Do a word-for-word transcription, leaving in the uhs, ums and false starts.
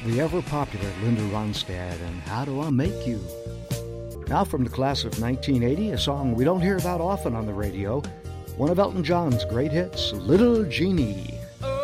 the ever-popular Linda Ronstadt and How Do I Make You? Now from the class of nineteen eighty, a song we don't hear that often on the radio, one of Elton John's great hits, Little Jeannie.